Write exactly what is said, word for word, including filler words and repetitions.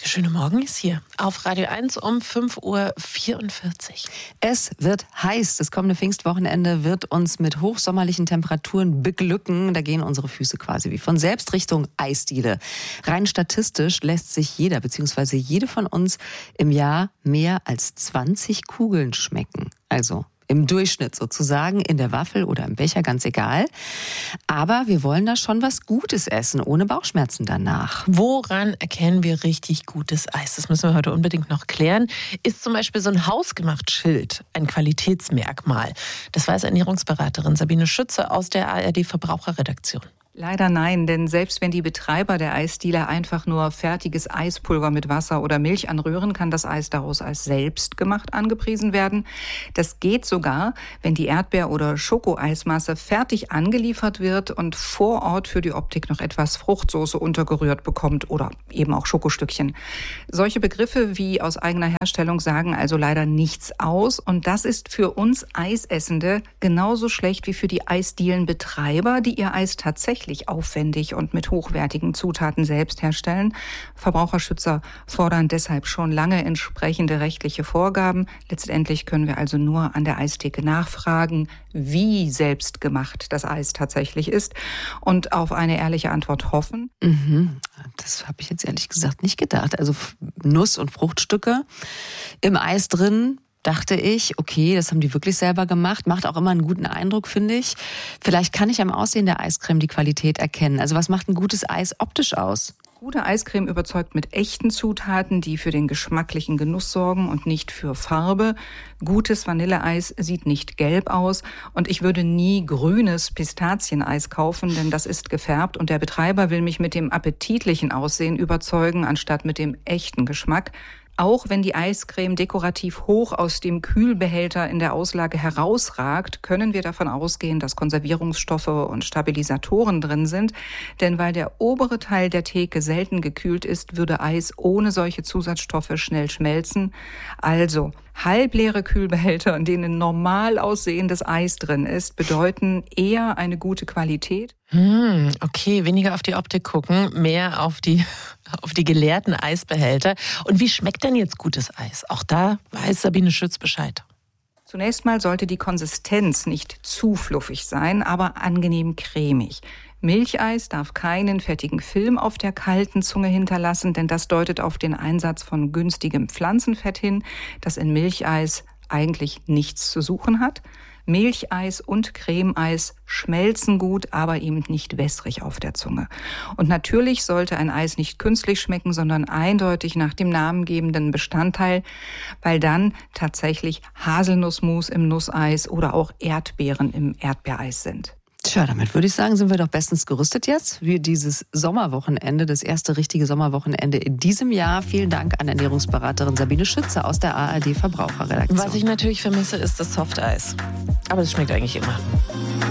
Der schöne Morgen ist hier auf Radio eins um fünf Uhr vierundvierzig. Es wird heiß. Das kommende Pfingstwochenende wird uns mit hochsommerlichen Temperaturen beglücken. Da gehen unsere Füße quasi wie von selbst Richtung Eisdiele. Rein statistisch lässt sich jeder bzw. jede von uns im Jahr mehr als zwanzig Kugeln schmecken. Also im Durchschnitt sozusagen, in der Waffel oder im Becher, ganz egal. Aber wir wollen da schon was Gutes essen, ohne Bauchschmerzen danach. Woran erkennen wir richtig gutes Eis? Das müssen wir heute unbedingt noch klären. Ist zum Beispiel so ein hausgemacht Schild ein Qualitätsmerkmal? Das weiß Ernährungsberaterin Sabine Schütze aus der A R D-Verbraucherredaktion. Leider nein, denn selbst wenn die Betreiber der Eisdiele einfach nur fertiges Eispulver mit Wasser oder Milch anrühren, kann das Eis daraus als selbstgemacht angepriesen werden. Das geht sogar, wenn die Erdbeer- oder Schokoeismasse fertig angeliefert wird und vor Ort für die Optik noch etwas Fruchtsoße untergerührt bekommt oder eben auch Schokostückchen. Solche Begriffe wie aus eigener Herstellung sagen also leider nichts aus und das ist für uns Eisessende genauso schlecht wie für die Eisdielenbetreiber, die ihr Eis tatsächlich aufwendig und mit hochwertigen Zutaten selbst herstellen. Verbraucherschützer fordern deshalb schon lange entsprechende rechtliche Vorgaben. Letztendlich können wir also nur an der Eistheke nachfragen, wie selbstgemacht das Eis tatsächlich ist und auf eine ehrliche Antwort hoffen. Mhm. Das habe ich jetzt ehrlich gesagt nicht gedacht. Also Nuss- und Fruchtstücke im Eis drin. Dachte ich, okay, das haben die wirklich selber gemacht. Macht auch immer einen guten Eindruck, finde ich. Vielleicht kann ich am Aussehen der Eiscreme die Qualität erkennen. Also was macht ein gutes Eis optisch aus? Gute Eiscreme überzeugt mit echten Zutaten, die für den geschmacklichen Genuss sorgen und nicht für Farbe. Gutes Vanilleeis sieht nicht gelb aus und ich würde nie grünes Pistazieneis kaufen, denn das ist gefärbt und der Betreiber will mich mit dem appetitlichen Aussehen überzeugen, anstatt mit dem echten Geschmack. Auch wenn die Eiscreme dekorativ hoch aus dem Kühlbehälter in der Auslage herausragt, können wir davon ausgehen, dass Konservierungsstoffe und Stabilisatoren drin sind. Denn weil der obere Teil der Theke selten gekühlt ist, würde Eis ohne solche Zusatzstoffe schnell schmelzen. Also halbleere Kühlbehälter, in denen normal aussehendes Eis drin ist, bedeuten eher eine gute Qualität. Hm, okay, weniger auf die Optik gucken, mehr auf die, auf die geleerten Eisbehälter. Und wie schmeckt denn jetzt gutes Eis? Auch da weiß Sabine Schütz Bescheid. Zunächst mal sollte die Konsistenz nicht zu fluffig sein, aber angenehm cremig. Milcheis darf keinen fettigen Film auf der kalten Zunge hinterlassen, denn das deutet auf den Einsatz von günstigem Pflanzenfett hin, das in Milcheis eigentlich nichts zu suchen hat. Milcheis und Cremeeis schmelzen gut, aber eben nicht wässrig auf der Zunge. Und natürlich sollte ein Eis nicht künstlich schmecken, sondern eindeutig nach dem namengebenden Bestandteil, weil dann tatsächlich Haselnussmus im Nusseis oder auch Erdbeeren im Erdbeereis sind. Tja, damit würde ich sagen, sind wir doch bestens gerüstet jetzt für dieses Sommerwochenende, das erste richtige Sommerwochenende in diesem Jahr. Vielen Dank an Ernährungsberaterin Sabine Schütze aus der A R D Verbraucherredaktion. Was ich natürlich vermisse, ist das Softeis. Aber es schmeckt eigentlich immer.